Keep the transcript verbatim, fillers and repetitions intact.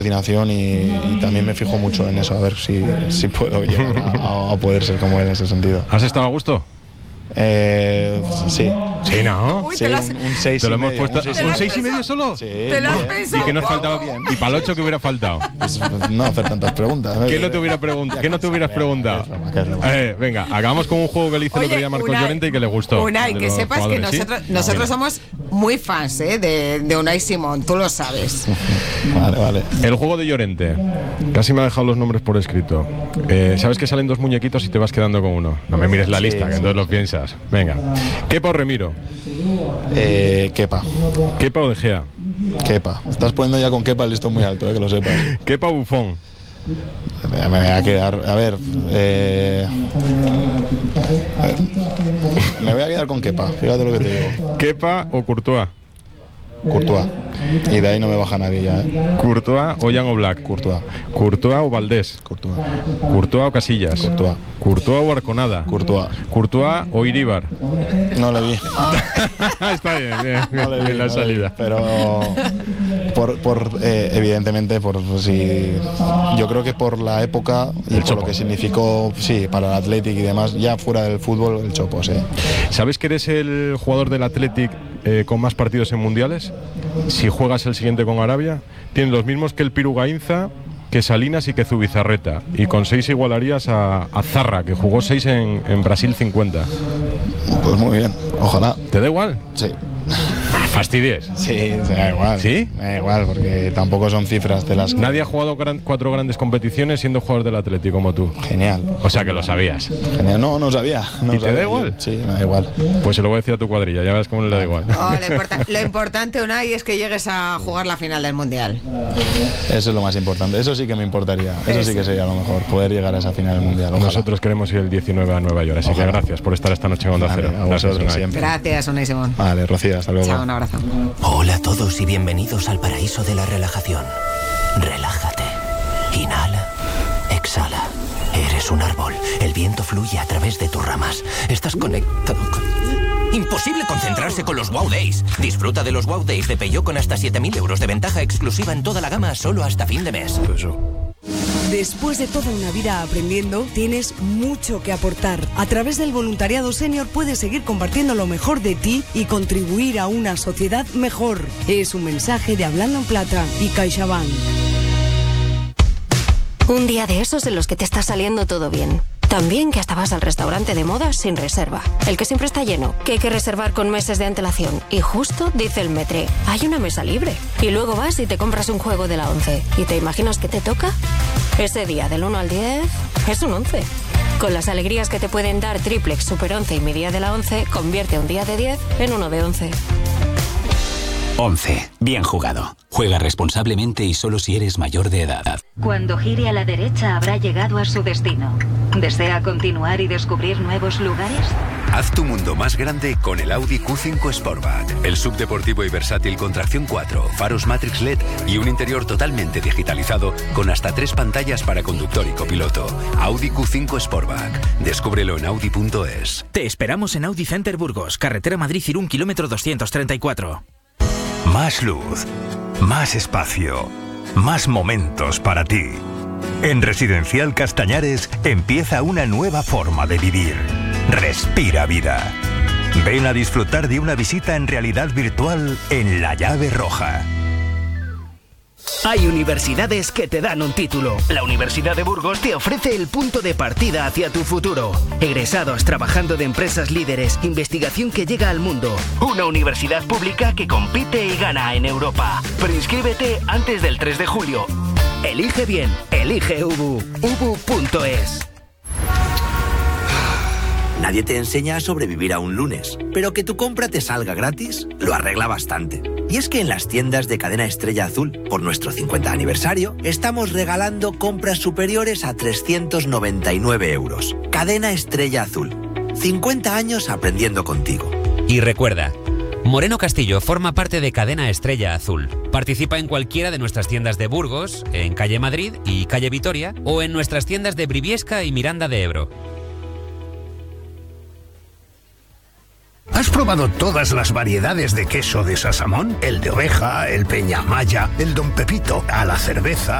destinación y, y también me fijo mucho en eso, a ver si, si puedo llegar a, a poder ser como él en ese sentido. ¿Has estado a gusto? Eh, sí. Sí, ¿no? Uy, sí, un, un seis te lo y hemos medio, puesto. un seis, ¿Un seis y medio solo? Sí. ¿Te lo has pensado? ¿Y qué nos faltaba? ¿Y para el ocho qué hubiera faltado? Pues, no hacer tantas preguntas. ¿Qué no te hubiera preguntado? ¿Qué no te hubieras preguntado? Eh, venga, hagamos con un juego que le hice el otro día a Marcos Unai, Llorente y que le gustó. Unai, que sepas que nosotros, ¿sí? nosotros Mira. somos muy fans ¿eh? de, de Unai Simón, tú lo sabes. Vale, vale. El juego de Llorente. Casi me ha dejado los nombres por escrito. Eh, ¿Sabes que salen dos muñequitos y te vas quedando con uno? No me mires la Sí, lista, que sí. entonces lo piensas. Venga. ¿Kepa o Remiro? Eh, Kepa. ¿Kepa o De Gea? Kepa. Estás poniendo ya con Kepa el listón muy alto, eh, que lo sepas. ¿Kepa o Buffon? Me voy a quedar, a ver, eh, a ver, me voy a quedar con Kepa, fíjate lo que te digo. ¿Kepa o Courtois? Courtois. Y de ahí no me baja nadie ya, ¿eh? ¿Courtois o Jan Oblak? Courtois. ¿Courtois o Valdés? Courtois. ¿Courtois o Casillas? Courtois. ¿Courtois o Arconada? Courtois. ¿Courtois o Iríbar? No le vi. Está bien, bien, bien, No le vi, bien la no le vi. salida. Pero por, por eh, evidentemente, por si yo creo que por la época y El por Chopo. lo que significó, sí, para el Athletic y demás, ya fuera del fútbol, el Chopo, sí. ¿Sabes que eres el jugador del Athletic eh, con más partidos en mundiales? Si juegas el siguiente con Arabia, tienes los mismos que el Piru Gainza, que Salinas y que Zubizarreta. Y con seis igualarías a, a Zarra, que jugó seis en, en Brasil cincuenta. Pues muy bien, ojalá. ¿Te da igual? Sí. Fastidies. Sí, me da igual. ¿Sí? Me da igual, porque tampoco son cifras de las que... Nadie ha jugado gran- cuatro grandes competiciones siendo jugador del Athletic como tú. Genial. O sea que lo sabías. Genial. No, no sabía. No ¿Y te sabía. da igual? Sí, me da igual. Pues se lo voy a decir a tu cuadrilla, ya ves cómo le da igual. Oh, lo, importa- lo importante, Unai, es que llegues a jugar la final del Mundial. Eso es lo más importante. Eso sí que me importaría. Eso sí que sería lo mejor, poder llegar a esa final del mundial. Ojalá. Nosotros queremos ir el diecinueve a Nueva York, así Ojalá. que gracias por estar esta noche en Onda Vale, Cero. a Gracias, vosotros Unai. siempre. Gracias, Unai Simón. Vale, Rocío, hasta luego. Chao, un abrazo. Hola a todos y bienvenidos al paraíso de la relajación. Relájate. Inhala. Exhala. Eres un árbol. El viento fluye a través de tus ramas. Estás conectado con... Imposible concentrarse con los Wow Days. Disfruta de los Wow Days de Peugeot con hasta siete mil euros de ventaja exclusiva en toda la gama solo hasta fin de mes. Después de toda una vida aprendiendo, tienes mucho que aportar. A través del voluntariado senior puedes seguir compartiendo lo mejor de ti y contribuir a una sociedad mejor. Es un mensaje de Hablando en Plata y CaixaBank. Un día de esos en los que te está saliendo todo bien. También que hasta vas al restaurante de moda sin reserva. El que siempre está lleno, que hay que reservar con meses de antelación. Y justo dice el metre, hay una mesa libre. Y luego vas y te compras un juego de la once. ¿Y te imaginas que te toca? Ese día del uno al diez es un once. Con las alegrías que te pueden dar Triplex, Super once y mi día de la once, convierte un día de diez en uno de once. once. Bien jugado. Juega responsablemente y solo si eres mayor de edad. Cuando gire a la derecha habrá llegado a su destino. ¿Desea continuar y descubrir nuevos lugares? Haz tu mundo más grande con el Audi Q cinco Sportback. El subdeportivo y versátil con tracción cuatro, faros Matrix L E D y un interior totalmente digitalizado con hasta tres pantallas para conductor y copiloto. Audi Q cinco Sportback. Descúbrelo en audi punto es. Te esperamos en Audi Center Burgos, carretera Madrid-Irún, kilómetro doscientos treinta y cuatro. Más luz, más espacio, más momentos para ti. En Residencial Castañares empieza una nueva forma de vivir. Respira vida. Ven a disfrutar de una visita en realidad virtual en La Llave Roja. Hay universidades que te dan un título. La Universidad de Burgos te ofrece el punto de partida hacia tu futuro. Egresados trabajando de empresas líderes, investigación que llega al mundo. Una universidad pública que compite y gana en Europa. Preinscríbete antes del tres de julio. Elige bien, elige U B U. U B U punto es. Nadie te enseña a sobrevivir a un lunes, pero que tu compra te salga gratis lo arregla bastante. Y es que en las tiendas de Cadena Estrella Azul, por nuestro cincuenta aniversario, estamos regalando compras superiores a trescientos noventa y nueve euros. Cadena Estrella Azul. cincuenta años aprendiendo contigo. Y recuerda, Moreno Castillo forma parte de Cadena Estrella Azul. Participa en cualquiera de nuestras tiendas de Burgos, en Calle Madrid y Calle Vitoria, o en nuestras tiendas de Briviesca y Miranda de Ebro. ¿Has probado todas las variedades de queso de Sasamón? El de oveja, el peñamaya, el Don Pepito, a la cerveza,